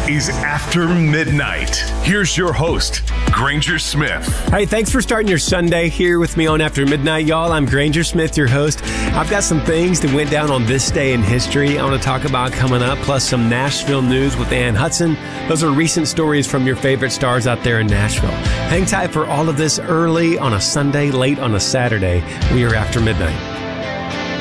is After Midnight. Here's your host, Granger Smith. Hey, thanks for starting your Sunday here with me on After Midnight, y'all. I'm Granger Smith, your host. I've got some things that went down on this day in history I want to talk about coming up, plus some Nashville news with Ann Hudson. Those are recent stories from your favorite stars out there in Nashville. Hang tight for all of this early on a Sunday, late on a Saturday. We are After Midnight.